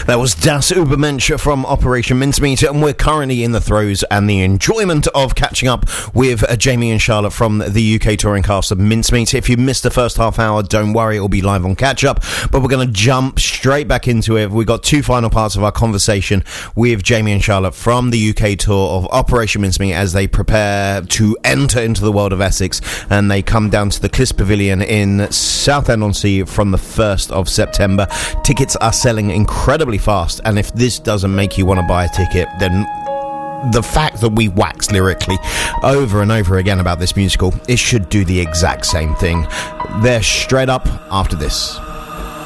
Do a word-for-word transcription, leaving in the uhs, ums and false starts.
That was Das Übermensch from Operation Mincemeat, and we're currently in the throes and the enjoyment of catching up with uh, Jamie and Charlotte from the U K touring cast of Mincemeat. If you missed the first half hour, don't worry, it'll be live on catch up, but we're going to jump straight back into it. We've got two final parts of our conversation with Jamie and Charlotte from the U K tour of Operation Mincemeat as they prepare to enter into the world of Essex, and they come down to the Clisp Pavilion in Southend-on-Sea from the first of September. Tickets are selling incredibly fast, and if this doesn't make you want to buy a ticket, then the fact that we wax lyrically over and over again about this musical, it should do the exact same thing. They're straight up after this.